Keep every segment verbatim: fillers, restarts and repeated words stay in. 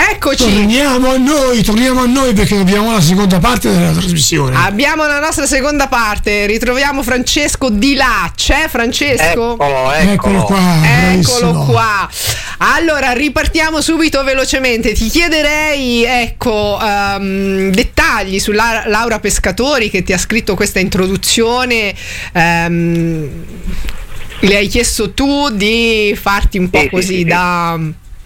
Eccoci. Torniamo a noi, torniamo a noi perché abbiamo la seconda parte della trasmissione. Abbiamo la nostra seconda parte. Ritroviamo Francesco di là. C'è Francesco? Eccolo, eccolo. Eccolo qua. Eccolo bravissimo. qua. Allora, ripartiamo subito velocemente. Ti chiederei, ecco, um, dettagli su La- Laura Pescatori, che ti ha scritto questa introduzione. Um, le hai chiesto tu di farti un po' Sì, così sì, sì, da...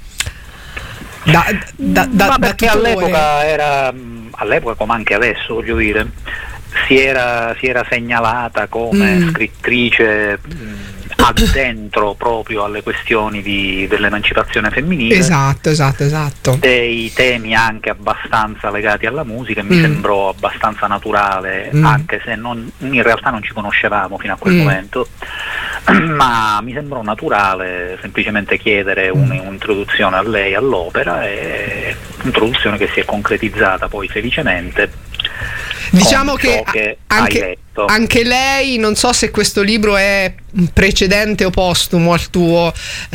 Da, da, da, Ma da perché tutore. all'epoca era, all'epoca come anche adesso, voglio dire, si era, si era segnalata come Mm. scrittrice mh, addentro proprio alle questioni di, dell'emancipazione femminile. Esatto, esatto, esatto. Dei temi anche abbastanza legati alla musica, e mi Mm. sembrò abbastanza naturale, Mm. anche se non, in realtà non ci conoscevamo fino a quel Mm. momento, ma mi sembrò naturale semplicemente chiedere un- un'introduzione a lei all'opera, e un'introduzione che si è concretizzata poi felicemente. Diciamo con che, ciò che anche, hai letto. anche lei, non so se questo libro è precedente o postumo al tuo,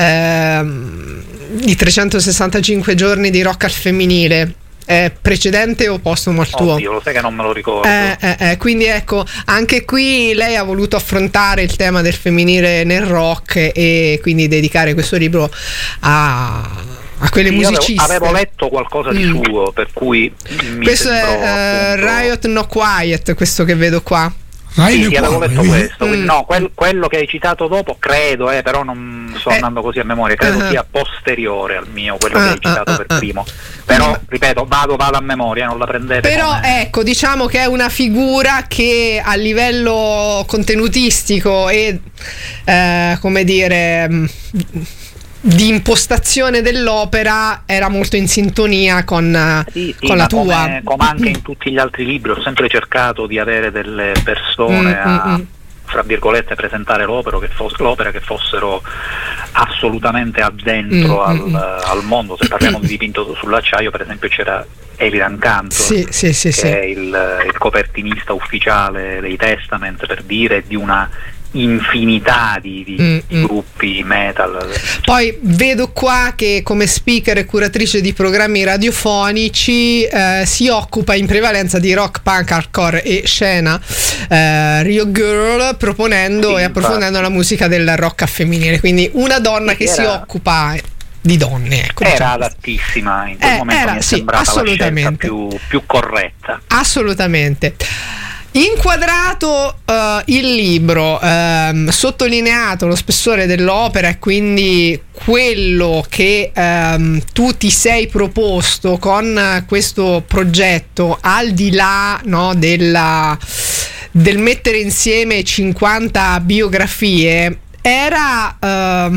ehm, i trecentosessantacinque giorni di rock al femminile. È precedente o postumo al tuo? Oddio, lo sai che non me lo ricordo. Eh, eh, eh, quindi ecco, anche qui lei ha voluto affrontare il tema del femminile nel rock e quindi dedicare questo libro a, a quelle Sì, io avevo, musiciste. avevo letto qualcosa di Mm. suo, per cui mi Questo sembrò, è eh, appunto- Riot No Quiet, questo che vedo qua. Vai Sì, nel sì, avevo cuore, letto vedi? questo, quindi Mm. no, quel- quello che hai citato dopo credo, eh, però non sto Eh. andando così a memoria, credo Uh-huh. sia posteriore al mio, quello che Ah, hai citato ah, per ah, ah. primo. Però, ripeto, vado, vado a memoria, non la prendete Però come... ecco, diciamo che è una figura che a livello contenutistico e eh, come dire mh, di impostazione dell'opera era molto in sintonia con, eh, Sì, sì, con ma la tua. come, come anche in tutti gli altri libri ho sempre cercato di avere delle persone Mm, a, mm, mm. fra virgolette, presentare l'opera che, fos- l'opera che fossero assolutamente addentro Mm, al, mm, mm. al mondo. Se parliamo di dipinto sull'acciaio, per esempio, c'era Eliran Cantor, Sì, sì, sì, che sì. è il, il copertinista ufficiale dei Testament, per dire, di una infinità di, di- Mm, di mm. gruppi metal. Poi vedo qua che come speaker e curatrice di programmi radiofonici eh, si occupa in prevalenza di rock, punk, hardcore e scena eh, Rio Girl, proponendo Sì, e approfondendo infatti. la musica del rock a femminile. Quindi una donna Sì, che si era- occupa di donne. Ecco, Era diciamo. adattissima, in quel Eh, momento era, mi è sì, sembrata la scelta assolutamente. più, più corretta. Assolutamente. Inquadrato eh, il libro, ehm, sottolineato lo spessore dell'opera e quindi quello che ehm, tu ti sei proposto con eh, questo progetto, al di là, no, della, del mettere insieme cinquanta biografie, era ehm,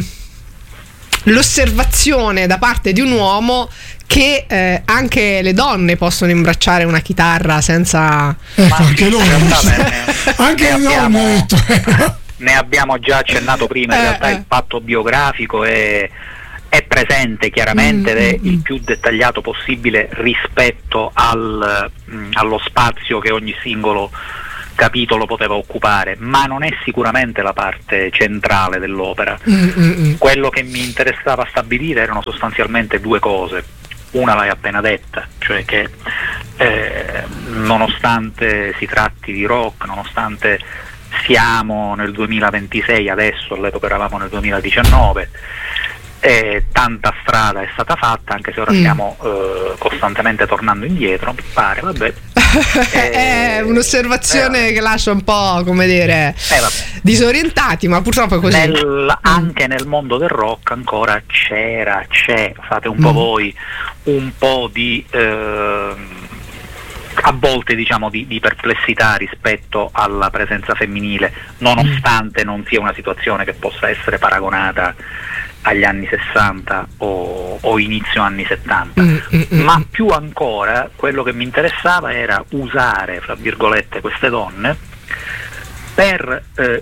l'osservazione da parte di un uomo che eh, anche le donne possono imbracciare una chitarra senza... Ecco, Ma anche noi. in realtà ne- Anche ne le donne, abbiamo- ho detto. Ne abbiamo già accennato prima, in Eh, realtà eh. il fatto biografico è, è presente chiaramente ed è Mm, mm, il mm. più dettagliato possibile rispetto al, mh, allo spazio che ogni singolo capitolo poteva occupare, ma non è sicuramente la parte centrale dell'opera. Mm, mm, mm. Quello che mi interessava stabilire erano sostanzialmente due cose. Una l'hai appena detta, cioè che eh, nonostante si tratti di rock, nonostante siamo nel duemilaventisei adesso, all'epoca eravamo nel duemiladiciannove, eh, tanta strada è stata fatta, anche se ora Mm. stiamo eh, costantemente tornando indietro, mi pare, vabbè. È un'osservazione eh, che lascia un po', come dire, Eh, vabbè. disorientati, ma purtroppo è così. Nel- anche nel mondo del rock ancora c'era, c'è, fate un po' Mm. voi, un po' di ehm, a volte diciamo di, di perplessità rispetto alla presenza femminile, nonostante non sia una situazione che possa essere paragonata agli anni sessanta o, o inizio anni settanta. Mm, mm, mm, Ma mm. più ancora quello che mi interessava era usare, fra virgolette, queste donne per eh,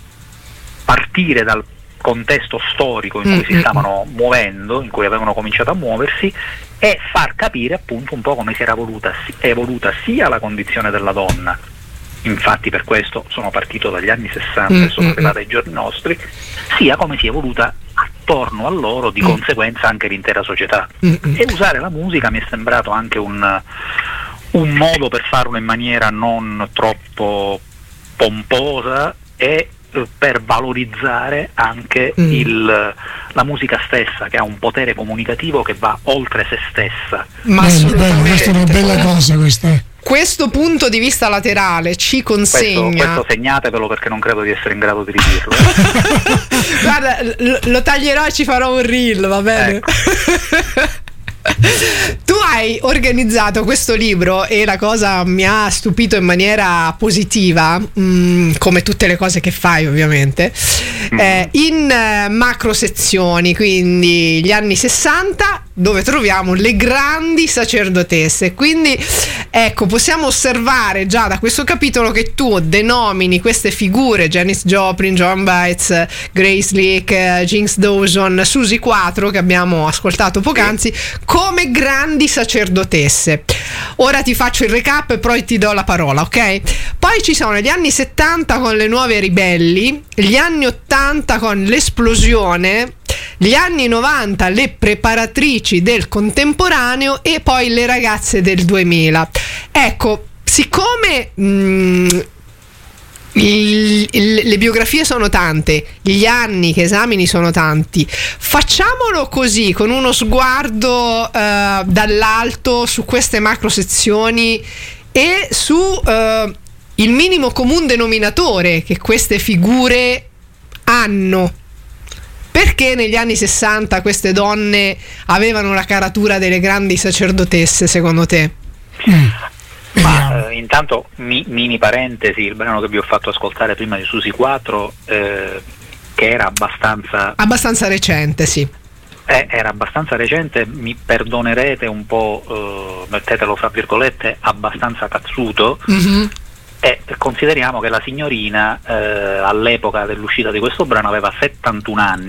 partire dal contesto storico in cui Mm, si mm, stavano muovendo, in cui avevano cominciato a muoversi, e far capire appunto un po' come si era evoluta, evoluta sia la condizione della donna. Infatti per questo sono partito dagli anni sessanta Mm, e sono mm, arrivato ai giorni nostri, sia come si è evoluta a attorno a loro di mm. conseguenza anche l'intera società. Mm-mm. E usare la musica mi è sembrato anche un, un modo per farlo in maniera non troppo pomposa e per valorizzare anche mm. il, la musica stessa, che ha un potere comunicativo che va oltre se stessa. Ma bello, bello, questa è una bella cosa questa. Questo punto di vista laterale ci consegna. Questo, questo segnatevelo, perché non credo di essere in grado di ridirlo. Guarda, lo, lo taglierò e ci farò un reel, va bene? Ecco. Tu hai organizzato questo libro e la cosa mi ha stupito in maniera positiva, mh, come tutte le cose che fai ovviamente, mm. eh, in eh, macro sezioni, quindi gli anni sessanta, dove troviamo le grandi sacerdotesse. Quindi ecco, possiamo osservare già da questo capitolo che tu denomini queste figure, Janis Joplin, Joan Baez, Grace Leak, Jinx Dawson, Susie quattro, che abbiamo ascoltato poc'anzi, come grandi sacerdotesse. Ora ti faccio il recap e poi ti do la parola, ok? Poi ci sono gli anni settanta con le nuove ribelli, gli anni ottanta con l'esplosione, gli anni novanta le preparatrici del contemporaneo e poi le ragazze del duemila. Ecco, siccome mh, il, il, le biografie sono tante, gli anni che esamini sono tanti, facciamolo così, con uno sguardo eh, dall'alto su queste macro sezioni e su eh, il minimo comune denominatore che queste figure hanno. Perché negli anni sessanta queste donne avevano la caratura delle grandi sacerdotesse, secondo te? Mm. Ma eh, intanto mi, mini parentesi, il brano che vi ho fatto ascoltare prima di Susie quattro, eh, che era abbastanza abbastanza recente, sì. Eh, era abbastanza recente, mi perdonerete un po', eh, mettetelo fra virgolette, abbastanza cazzuto. Mm-hmm. E consideriamo che la signorina eh, all'epoca dell'uscita di questo brano aveva settantuno anni.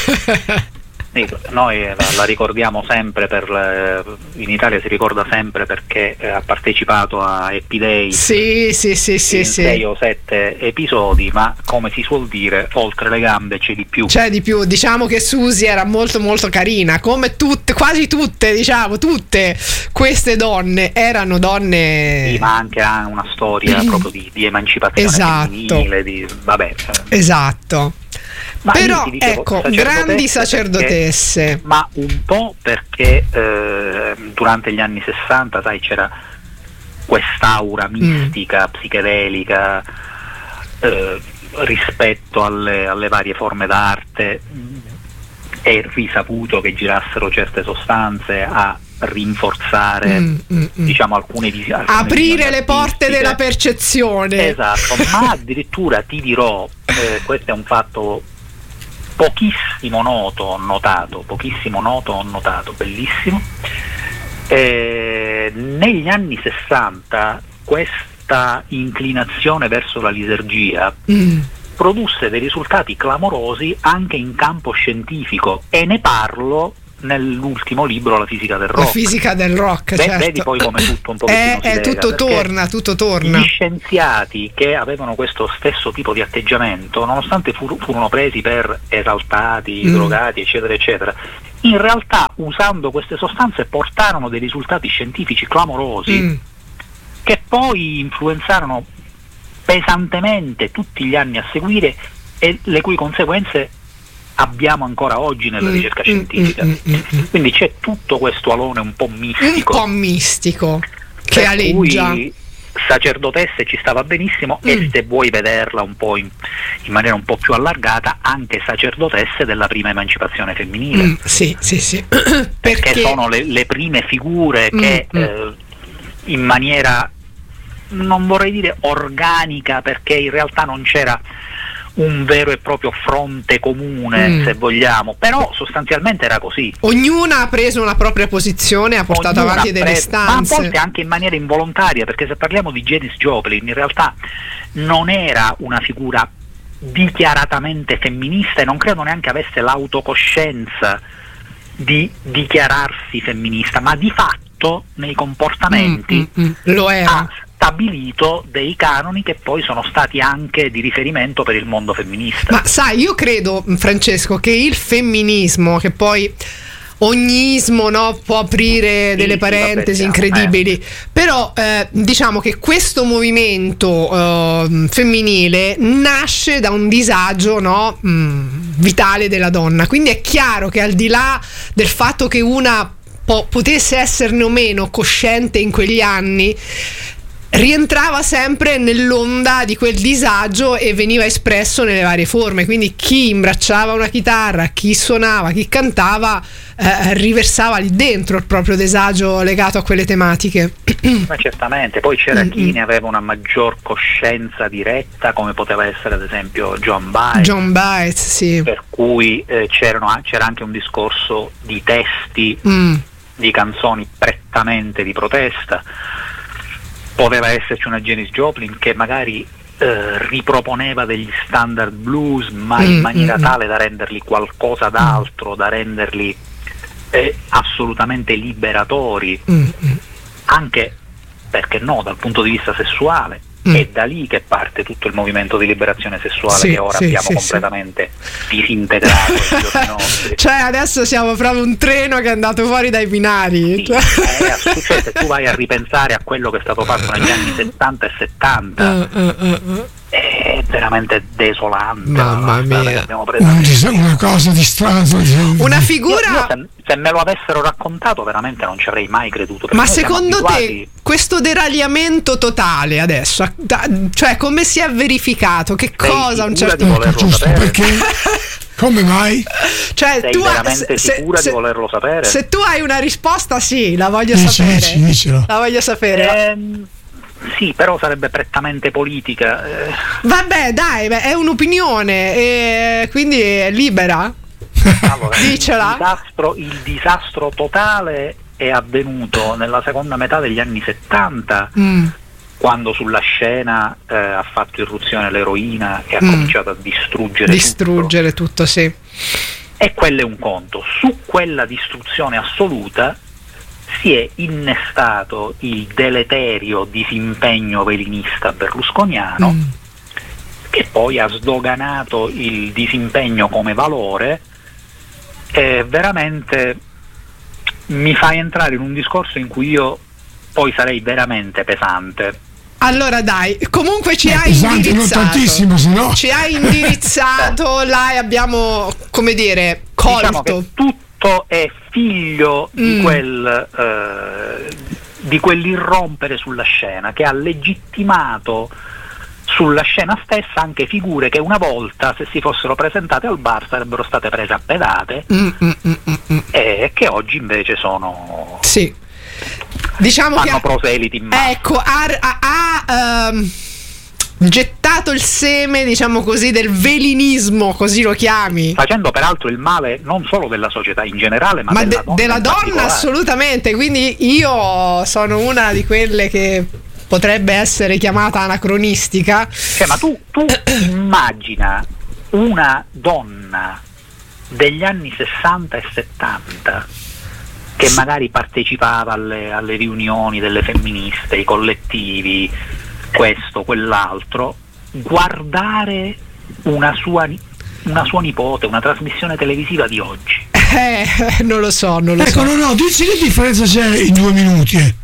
Noi la, la ricordiamo sempre per in Italia si ricorda sempre perché eh, ha partecipato a Happy Days, sì, sì, sì, sì, in sì. sei o sette episodi, ma come si suol dire, oltre le gambe c'è di più. C'è di più, diciamo che Susie era molto molto carina, come tutte, quasi tutte, diciamo, tutte queste donne erano donne. Sì, ma anche ha una storia proprio di, di emancipazione esatto. femminile, di, vabbè. Esatto. Ma però dicevo, ecco, sacerdotesse grandi sacerdotesse, perché, ma un po' perché eh, durante gli anni sessanta, sai, c'era quest'aura mistica, mm. psichedelica eh, rispetto alle, alle varie forme d'arte. È risaputo che girassero certe sostanze a rinforzare mm, mm, diciamo alcune visioni, aprire le porte della percezione. Esatto, ma addirittura ti dirò, eh, questo è un fatto pochissimo noto, ho notato, pochissimo noto, ho notato, bellissimo. Eh, negli anni sessanta questa inclinazione verso la lisergia mm. produsse dei risultati clamorosi anche in campo scientifico, e ne parlo nell'ultimo libro, La fisica del rock. La fisica del rock, Beh, certo. Vedi poi come tutto un po' eh, si eh, lega, tutto torna, tutto torna. Gli scienziati che avevano questo stesso tipo di atteggiamento, nonostante fur- furono presi per esaltati, mm. drogati, eccetera, eccetera, in realtà usando queste sostanze portarono dei risultati scientifici clamorosi mm. che poi influenzarono pesantemente tutti gli anni a seguire e le cui conseguenze abbiamo ancora oggi nella mm, ricerca scientifica. Mm, mm, mm, Quindi c'è tutto questo alone un po' mistico. Un po' mistico che aleggia. Cui sacerdotesse ci stava benissimo mm. e se vuoi vederla un po' in, in maniera un po' più allargata, anche sacerdotesse della prima emancipazione femminile. Mm, sì, sì, sì. Perché, Perché sono le, le prime figure mm, che mm. Eh, in maniera, non vorrei dire organica, perché in realtà non c'era un vero e proprio fronte comune, mm. se vogliamo, però sostanzialmente era così. Ognuna ha preso una propria posizione, ha portato Ognuna avanti delle preso, stanze, ma a volte anche in maniera involontaria, perché se parliamo di Janis Joplin, in realtà non era una figura dichiaratamente femminista e non credo neanche avesse l'autocoscienza di dichiararsi femminista, ma di fatto nei comportamenti mm, mm, mm. lo era. ha stabilito dei canoni che poi sono stati anche di riferimento per il mondo femminista. Ma sai, io credo, Francesco, che il femminismo, che poi ogni ismo, no, può aprire sì, delle sì, parentesi vabbè, incredibili, eh. però eh, diciamo che questo movimento eh, femminile nasce da un disagio, no, mh, vitale della donna, quindi è chiaro che al di là del fatto che una po- potesse esserne o meno cosciente in quegli anni, rientrava sempre nell'onda di quel disagio e veniva espresso nelle varie forme, quindi chi imbracciava una chitarra, chi suonava, chi cantava eh, riversava lì dentro il proprio disagio legato a quelle tematiche. Ma certamente, poi c'era Mm-mm. chi ne aveva una maggior coscienza diretta, come poteva essere ad esempio Joan Baez, John Baez, sì. per cui eh, c'erano, c'era anche un discorso di testi Mm. di canzoni prettamente di protesta. Poteva esserci una Janis Joplin che magari eh, riproponeva degli standard blues, ma in Mm, maniera mm, tale da renderli qualcosa d'altro, da renderli eh, assolutamente liberatori, Mm, mm. anche, perché no, dal punto di vista sessuale. Mm. È da lì che parte tutto il movimento di liberazione sessuale Sì, che ora sì, abbiamo sì, completamente disintegrato ai giorni nostri. Cioè adesso siamo proprio un treno che è andato fuori dai binari. Sì, Cioè- è assu- cioè, se tu vai a ripensare a quello che è stato fatto negli anni settanta e settanta, Uh, uh, uh, uh. è veramente desolante. Mamma la strada mia. che abbiamo preso. Un dis- una cosa di strano. Una Io- figura. io se, se me lo avessero raccontato veramente non ci avrei mai creduto. perché Ma noi siamo secondo abituati- te questo deragliamento totale adesso, da- cioè come si è verificato? Che Sei cosa a un sicura certo di punto? volerlo Giusto, sapere? perché? Come mai? Cioè, Sei tu hai- veramente se- sicura se- di volerlo sapere? Se tu hai una risposta, sì, la voglio Dici, sapere. dici, dicelo. La voglio sapere. Ehm, sì, però sarebbe prettamente politica. eh. Vabbè, dai, beh, è un'opinione, e quindi è libera. Allora, Dicela. Il disastro, il disastro totale è avvenuto nella seconda metà degli anni settanta, Mm. quando sulla scena eh, ha fatto irruzione l'eroina e ha Mm. cominciato a distruggere, Distruggere tutto, sì. tutto. E quello è un conto. Su quella distruzione assoluta si è innestato il deleterio disimpegno velinista berlusconiano, Mm. che poi ha sdoganato il disimpegno come valore. E veramente mi fa entrare in un discorso in cui io poi sarei veramente pesante. Allora dai, comunque ci Eh, hai pesante, non indirizzato. tantissimo, se no. Ci hai indirizzato, là e abbiamo, come dire, Diciamo colto. che tutto è figlio di Mm. quel eh, di quell'irrompere sulla scena che ha legittimato sulla scena stessa anche figure che una volta, se si fossero presentate al bar, sarebbero state prese a pedate Mm, mm, mm, mm, mm. e che oggi invece sono Sì. Diciamo che fanno ha- proseliti in massa. ecco, ha, ha- ha, ehm, gettato il seme, diciamo così, del velinismo, così lo chiami. Facendo peraltro il male non solo della società in generale, ma, Ma della de- donna, della in donna particolare. assolutamente, quindi io sono una di quelle che potrebbe essere chiamata anacronistica. Cioè, ma tu, tu immagina una donna degli anni sessanta e settanta che magari partecipava alle, alle riunioni delle femministe, i collettivi, questo, quell'altro, guardare una sua, una sua nipote, una trasmissione televisiva di oggi. Eh, non lo so, non lo Ecco, so. no, no, dici che differenza c'è in due minuti? eh?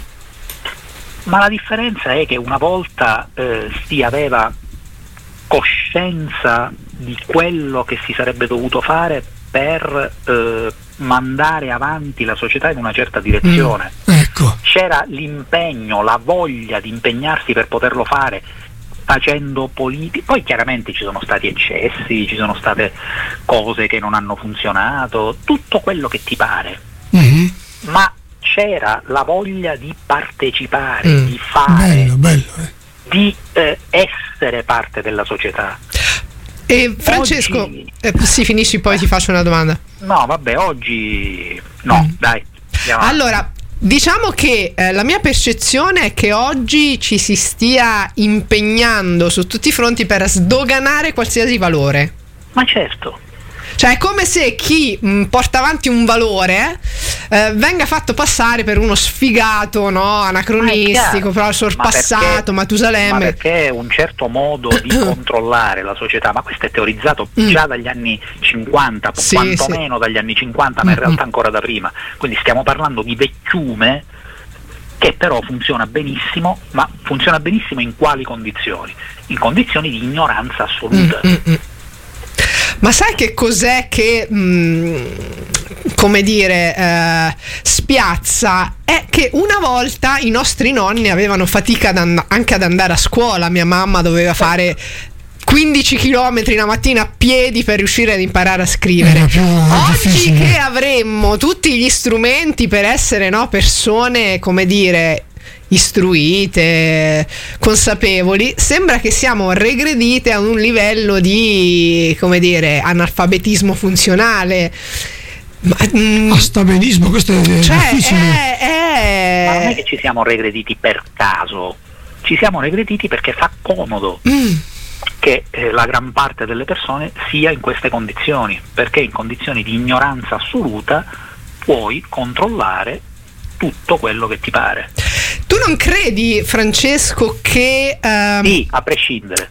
Ma la differenza è che una volta eh, si aveva coscienza di quello che si sarebbe dovuto fare per eh, mandare avanti la società in una certa direzione. Ecco. C'era l'impegno, la voglia di impegnarsi per poterlo fare facendo politica. Poi chiaramente ci sono stati eccessi, ci sono state cose che non hanno funzionato, tutto quello che ti pare, Mhm. ma c'era la voglia di partecipare, Mm. di fare, Bello, bello. eh. di eh, essere parte della società. E Francesco, Oggi- eh, sì, finisci, poi ti faccio una domanda. No, vabbè, oggi no, Mm. dai. andiamo avanti. Allora, diciamo che eh, la mia percezione è che oggi ci si stia impegnando su tutti i fronti per sdoganare qualsiasi valore. Ma certo. Cioè è come se chi mh, porta avanti un valore eh, venga fatto passare per uno sfigato, no, anacronistico, però sorpassato, ma Matusalemme. Ma perché è un certo modo di controllare la società, ma questo è teorizzato Mm. già dagli anni cinquanta, Sì, quantomeno dagli anni cinquanta, ma in realtà ancora da prima. Quindi stiamo parlando di vecchiume che però funziona benissimo, ma funziona benissimo in quali condizioni? In condizioni di ignoranza assoluta. Mm, mm, mm. Ma sai che cos'è che, mh, come dire, eh, spiazza? È che una volta i nostri nonni avevano fatica ad and- anche ad andare a scuola. Mia mamma doveva fare quindici chilometri la mattina a piedi per riuscire ad imparare a scrivere. Era più Oggi difficile. che avremmo tutti gli strumenti per essere, no, persone, come dire, istruite, consapevoli, sembra che siamo regredite a un livello di, come dire, analfabetismo funzionale. Ma, mm, Astabenismo, questo è cioè, difficile. è, Ma non è è... che ci siamo regrediti per caso, ci siamo regrediti perché fa comodo Mm, che eh, la gran parte delle persone sia in queste condizioni, perché in condizioni di ignoranza assoluta puoi controllare tutto quello che ti pare. tu non credi, Francesco, che ehm, Sì, a prescindere.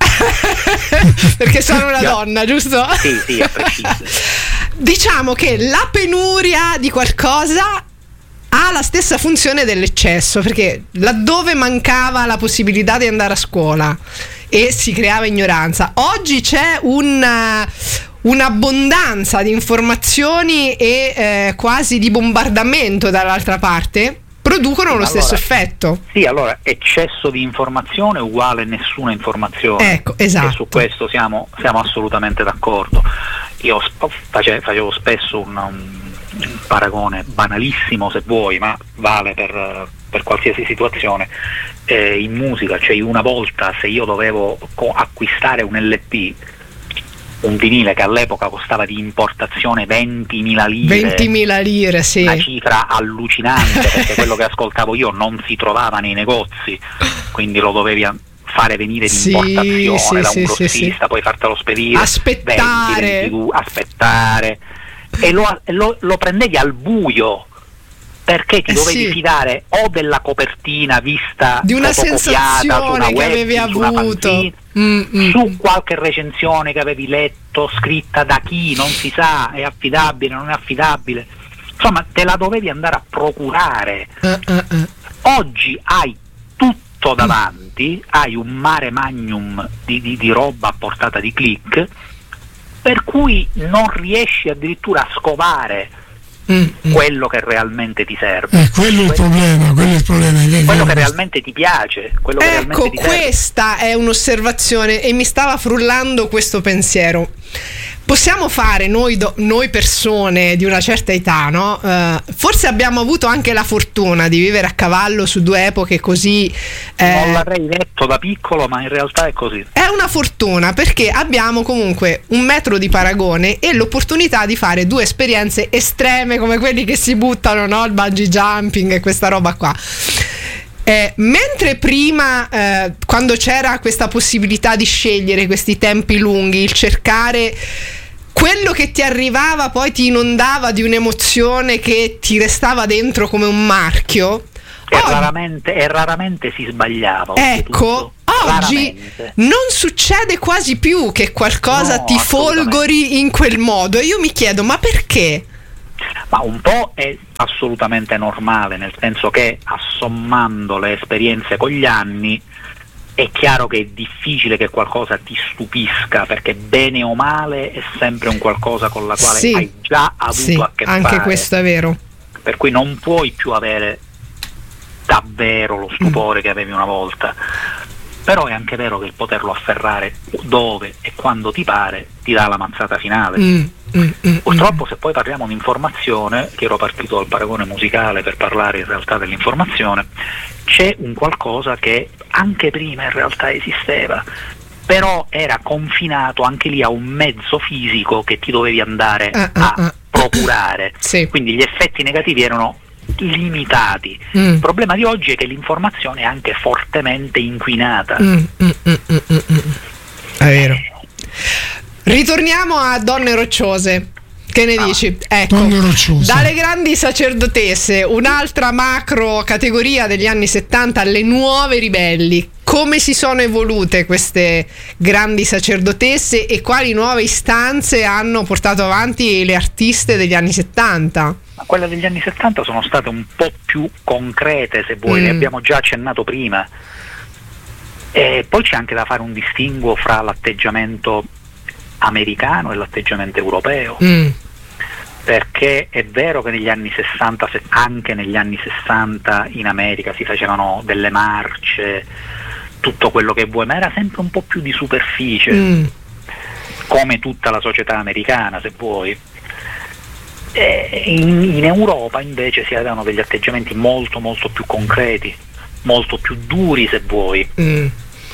perché sono una Yeah. donna, giusto? Sì, sì, a prescindere. Diciamo che la penuria di qualcosa ha la stessa funzione dell'eccesso, perché laddove mancava la possibilità di andare a scuola e si creava ignoranza, oggi c'è un, un'abbondanza di informazioni e eh, quasi di bombardamento dall'altra parte, producono lo Allora, stesso effetto. Sì, allora eccesso di informazione uguale nessuna informazione. Ecco, esatto. E su questo siamo, siamo assolutamente d'accordo. Io sp- face- facevo spesso un, un paragone banalissimo, se vuoi, ma vale per, per qualsiasi situazione. Eh, in musica, cioè una volta se io dovevo co- acquistare un L P, un vinile che all'epoca costava di importazione ventimila lire, ventimila lire, sì. una cifra allucinante, perché quello che ascoltavo io non si trovava nei negozi, quindi lo dovevi fare venire di Sì, importazione sì, da sì, un sì, grossista, sì. poi fartelo spedire, Aspettare. venti, ventidue, aspettare, e lo, lo, lo prendevi al buio, perché ti Eh dovevi sì. fidare o della copertina vista Di una fotocopiata su una sensazione che web, avevi su una avuto. fanzine, Mm, mm. su qualche recensione che avevi letto, scritta da chi, non si sa, è affidabile, non è affidabile, insomma te la dovevi andare a procurare. Eh, eh, eh. Oggi hai tutto davanti, hai un mare magnum di, di, di roba a portata di click, per cui non riesci addirittura a scovare Mm, mm. quello che realmente ti serve, Eh, quello è il problema, quello è il problema. quello che realmente ti piace, quello che realmente Ecco, ti serve. questa è un'osservazione e mi stava frullando questo pensiero. Possiamo fare noi, do- noi persone di una certa età, no? Eh, forse abbiamo avuto anche la fortuna di vivere a cavallo su due epoche così. eh, Non l'avrei detto da piccolo, ma in realtà è così. È una fortuna perché abbiamo comunque un metro di paragone e l'opportunità di fare due esperienze estreme come quelli che si buttano, no? Il bungee jumping e questa roba qua. Eh, mentre prima, eh, quando c'era questa possibilità di scegliere questi tempi lunghi, il cercare quello che ti arrivava poi ti inondava di un'emozione che ti restava dentro come un marchio. E, Oggi- raramente, e raramente si sbagliava. Ecco, oltretutto. oggi Raramente. non succede quasi più che qualcosa No, ti assolutamente. folgori in quel modo. E io mi chiedo, ma perché? Ma un po' è assolutamente normale, nel senso che assommando le esperienze con gli anni è chiaro che è difficile che qualcosa ti stupisca, perché bene o male è sempre un qualcosa con la quale Sì, hai già avuto sì, a che anche fare, questo è vero. per cui non puoi più avere davvero lo stupore che avevi una volta. Però è anche vero che il poterlo afferrare dove e quando ti pare ti dà la mazzata finale. Mm, mm, mm, Purtroppo, se poi parliamo di informazione, che ero partito dal paragone musicale per parlare in realtà dell'informazione, c'è un qualcosa che anche prima in realtà esisteva, però era confinato anche lì a un mezzo fisico che ti dovevi andare Ah, ah, a ah. procurare. Sì. Quindi gli effetti negativi erano limitati. Mm. Il problema di oggi è che l'informazione è anche fortemente inquinata. Mm, mm, mm, mm, mm, mm. È vero. Ritorniamo a Donne Rocciose, Che ne Ah. dici? Ecco, Tonno roccioso. dalle grandi sacerdotesse, un'altra macro categoria degli anni settanta, le nuove ribelli. Come si sono evolute queste grandi sacerdotesse e quali nuove istanze hanno portato avanti le artiste degli anni settanta? Ma quelle degli anni settanta sono state un po' più concrete, se vuoi, Mm. le abbiamo già accennato prima. E poi c'è anche da fare un distinguo fra l'atteggiamento americano e l'atteggiamento europeo, Mm. perché è vero che negli anni sessanta, se- anche negli anni sessanta in America si facevano delle marce, tutto quello che vuoi, ma era sempre un po' più di superficie, Mm. come tutta la società americana, se vuoi. E in, in Europa invece si avevano degli atteggiamenti molto molto più concreti, molto più duri, se vuoi, Mm.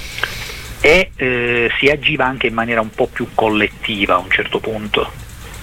e eh, si agiva anche in maniera un po' più collettiva a un certo punto.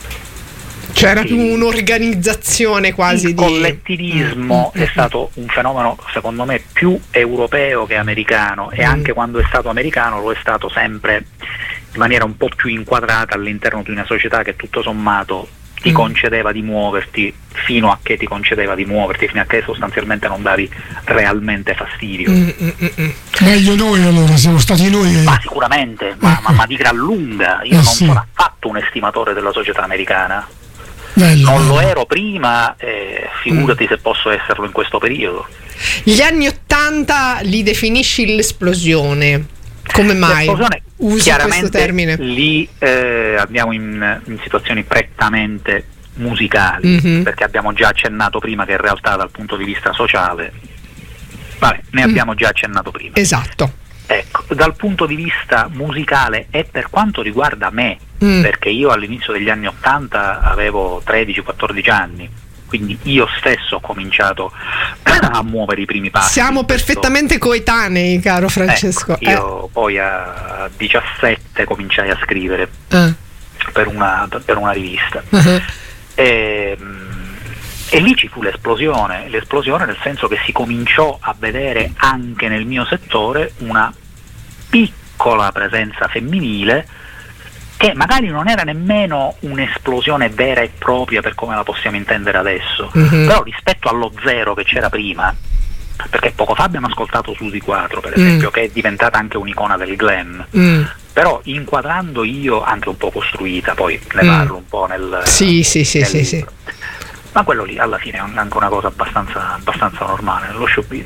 C'era Sì. più un'organizzazione quasi Il di collettivismo Mm, mm, è stato un fenomeno secondo me più europeo che americano, e Mm. anche quando è stato americano lo è stato sempre in maniera un po' più inquadrata all'interno di una società che tutto sommato ti Mm. concedeva di muoverti fino a che ti concedeva di muoverti, fino a che sostanzialmente non davi realmente fastidio. Mm, mm, mm, mm. Meglio noi allora, siamo stati noi. eh. Ma sicuramente, ma, ma- ma di gran lunga. Io Eh non sì. sono affatto un estimatore della società americana. Bello, Non lo bello. ero prima, eh, figurati Mm. se posso esserlo in questo periodo. Gli anni ottanta li definisci l'esplosione. Come mai L'esplosione, usi chiaramente, questo termine? lì eh, andiamo in, in situazioni prettamente musicali, Mhm. perché abbiamo già accennato prima che in realtà dal punto di vista sociale, vabbè, ne Mm. abbiamo già accennato prima. Esatto. Ecco, dal punto di vista musicale e per quanto riguarda me, Mm. perché io all'inizio degli anni ottanta avevo tredici quattordici anni, quindi io stesso ho cominciato a muovere i primi passi. Siamo in questo- perfettamente coetanei, caro Francesco. Ecco, io poi a diciassette cominciai a scrivere Eh. Eh. per una, per una rivista. Uh-huh. E, e lì ci fu l'esplosione, l'esplosione nel senso che si cominciò a vedere anche nel mio settore una piccola presenza femminile che magari non era nemmeno un'esplosione vera e propria per come la possiamo intendere adesso, Mhm. però rispetto allo zero che c'era prima, perché poco fa abbiamo ascoltato Susi quattro per Mm. esempio, che è diventata anche un'icona del glam, Mm. però inquadrando io, anche un po' costruita, poi ne Mm. parlo un po' nel Sì, sì, sì, nel sì, sì. libro. Ma quello lì alla fine è un- anche una cosa abbastanza, abbastanza normale nello showbiz.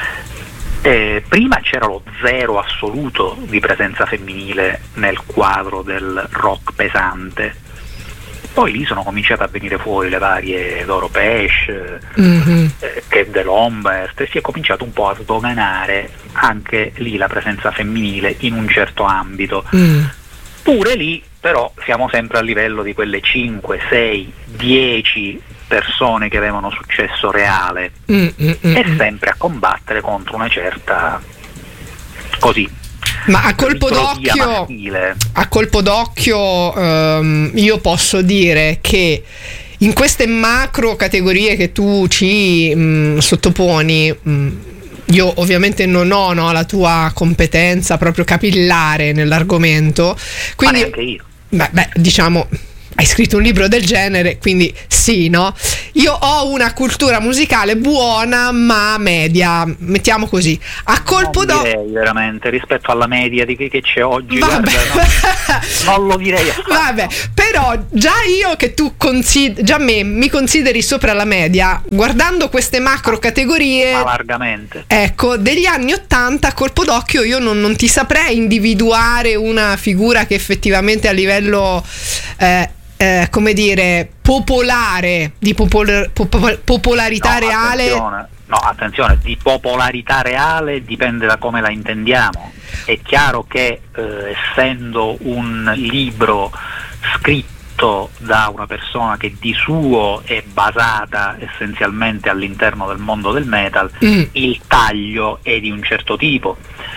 Eh, prima c'era lo zero assoluto di presenza femminile nel quadro del rock pesante, poi lì sono cominciate a venire fuori le varie Doro Pesh, Mhm. eh, che De Lombert, e si è cominciato un po' a sdoganare anche lì la presenza femminile in un certo ambito. Mm. Pure lì però siamo sempre a livello di quelle cinque, sei, dieci persone che avevano successo reale, Mm, mm, mm, e mm. sempre a combattere contro una certa, così, Ma a colpo mitologia d'occhio, maschile. a colpo d'occhio ehm, io posso dire che in queste macro categorie che tu ci mh, sottoponi, mh, io ovviamente non ho no, la tua competenza proprio capillare nell'argomento, Ma quindi neanche io. beh, beh, diciamo, hai scritto un libro del genere, quindi sì, no? Io ho una cultura musicale buona ma media, mettiamo così. A colpo non d'occhio... direi veramente rispetto alla media di che, che c'è oggi, Vabbè. guarda, no, non lo direi affatto. Vabbè, però già io che tu consideri, già me mi consideri sopra la media, guardando queste macro categorie, Ma largamente. ecco, degli anni ottanta a colpo d'occhio io non, non ti saprei individuare una figura che effettivamente a livello eh, eh, come dire popolare, di popol- popol- popolarità No, reale. attenzione, no, attenzione, di popolarità reale dipende da come la intendiamo. È chiaro che eh, essendo un libro scritto da una persona che di suo è basata essenzialmente all'interno del mondo del metal, Mm. il taglio è di un certo tipo.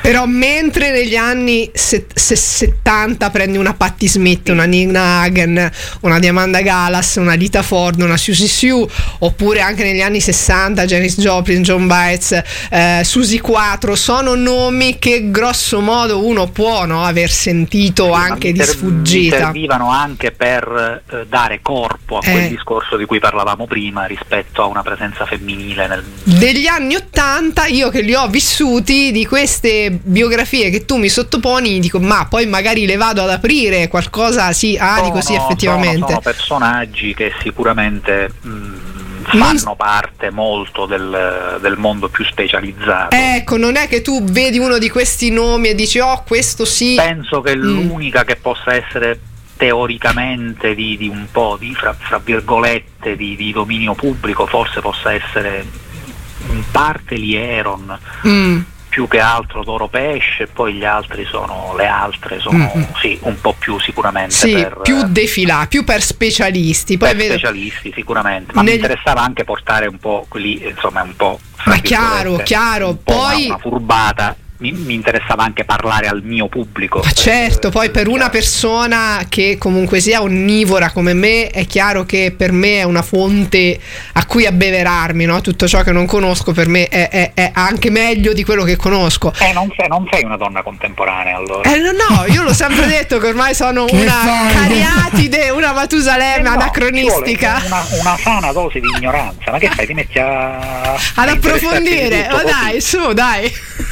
Però mentre negli anni se- se- settanta prendi una Patti Smith, una Nina Hagen, una Diamanda Galas, una Lita Ford, una Susie Sue, oppure anche negli anni sessanta Janis Joplin, John Baez, eh, Susie Quattro, sono nomi che grosso modo uno può, no, aver sentito, sì, anche di ter- sfuggita. Servivano anche per eh, dare corpo a quel eh. discorso di cui parlavamo prima rispetto a una presenza femminile nel... Degli anni ottanta, io che li ho vissuti, di queste biografie che tu mi sottoponi, dico ma poi magari le vado ad aprire, qualcosa sì, ah, sono, dico sì, effettivamente sono, sono personaggi che sicuramente mh, fanno non... parte molto del, del mondo più specializzato. Ecco, non è che tu vedi uno di questi nomi e dici oh questo sì. Penso che mm. l'unica che possa essere teoricamente di, di un po' di fra, fra virgolette di, di dominio pubblico forse possa essere in parte Lieron, mm. più che altro Doro Pesce, poi gli altri sono le altre sono mm-hmm. sì, un po' più sicuramente sì, per più defilà, più per specialisti. Poi per vedo... specialisti sicuramente, ma Nel... mi interessava anche portare un po' lì, insomma un po'. Ma chiaro, chiaro, un po' poi una, una furbata. Mi, mi interessava anche parlare al mio pubblico. Ma certo, poi per una persona che comunque sia onnivora come me, è chiaro che per me è una fonte a cui abbeverarmi, no? Tutto ciò che non conosco per me è, è, è anche meglio di quello che conosco. Eh, non sei, non sei una donna contemporanea allora. Eh, no, no, io l'ho sempre detto che ormai sono una cariatide, una Matusalemme eh no, anacronistica. Una, una sana dose di ignoranza, ma che fai? Ti metti a ad approfondire, ma dai, su, dai.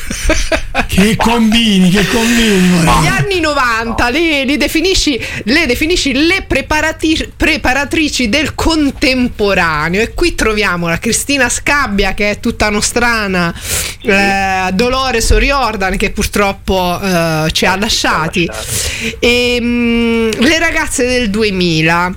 Che combini, che combini. Gli anni novanta, no. li, li definisci, le definisci le preparati, preparatrici del contemporaneo, e qui troviamo la Cristina Scabbia, che è tutta nostrana, sì. eh, Dolores O'Riordan, che purtroppo eh, ci eh, ha lasciati, e mh, le ragazze del duemila,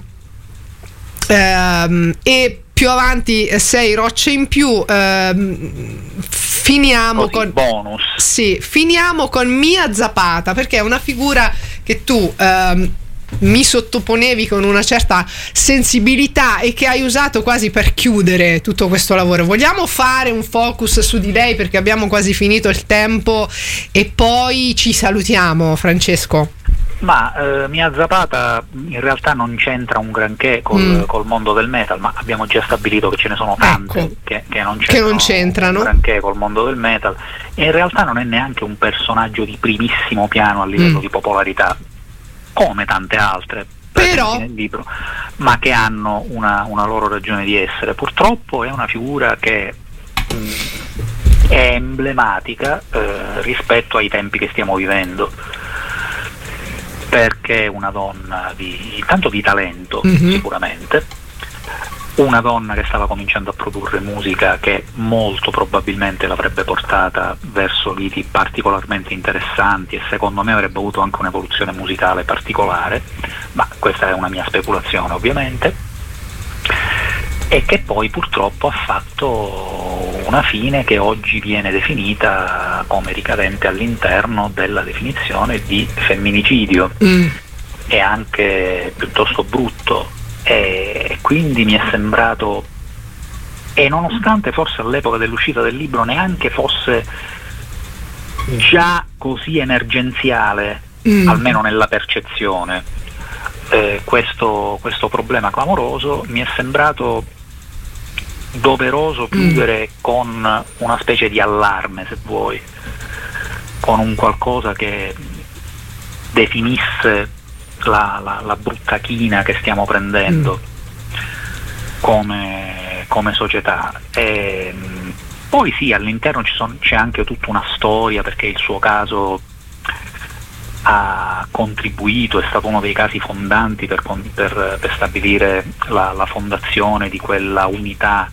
ehm, e più avanti sei rocce in più. ehm, Finiamo con bonus. Sì, finiamo con Mia Zapata, perché è una figura che tu ehm, mi sottoponevi con una certa sensibilità e che hai usato quasi per chiudere tutto questo lavoro. Vogliamo fare un focus su di lei perché abbiamo quasi finito il tempo e poi ci salutiamo, Francesco? Ma eh, Mia Zapata in realtà non c'entra un granché col, mm. col mondo del metal, ma abbiamo già stabilito che ce ne sono tante, ecco, che, che, non che non c'entrano un granché col mondo del metal, e in realtà non è neanche un personaggio di primissimo piano a livello mm. di popolarità, come tante altre però nel libro, ma che hanno una, una loro ragione di essere. Purtroppo è una figura che mh, è emblematica eh, rispetto ai tempi che stiamo vivendo, perché è una donna di tanto di talento, mm-hmm. sicuramente, una donna che stava cominciando a produrre musica che molto probabilmente l'avrebbe portata verso liti particolarmente interessanti, e secondo me avrebbe avuto anche un'evoluzione musicale particolare, ma questa è una mia speculazione ovviamente, e che poi purtroppo ha fatto una fine che oggi viene definita come ricadente all'interno della definizione di femminicidio. Mm. È anche piuttosto brutto, e quindi mi è sembrato, e nonostante forse all'epoca dell'uscita del libro neanche fosse già così emergenziale, mm. almeno nella percezione, eh, questo, questo problema clamoroso, mi è sembrato doveroso chiudere mm. con una specie di allarme, se vuoi, con un qualcosa che definisse la, la, la brutta china che stiamo prendendo mm. come, come società. E, poi sì, all'interno ci son, c'è anche tutta una storia, perché il suo caso ha contribuito, è stato uno dei casi fondanti per, per, per stabilire la, la fondazione di quella unità